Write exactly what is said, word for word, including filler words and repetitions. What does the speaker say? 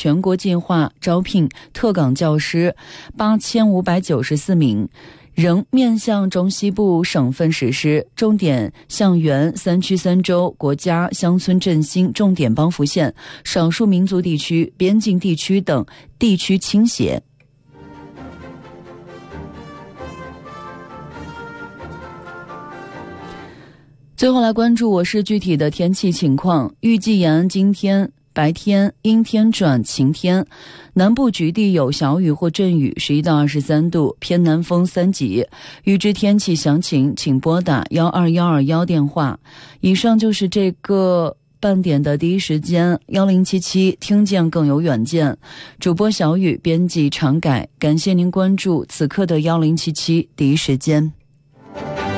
全国计划招聘特岗教师八千五百九十四名，仍面向中西部省份实施，重点向原三区三州、国家乡村振兴重点帮扶县、少数民族地区、边境地区等地区倾斜。最后来关注我市具体的天气情况，预计延安今天白天阴天转晴天，南部局地有小雨或阵雨，十一到二十三度，偏南风三级。预知天气详情，请拨打幺二幺二幺电话。以上就是这个半点的第一时间，幺零七七听见更有远见。主播小雨，编辑常改，感谢您关注此刻的幺零七七第一时间。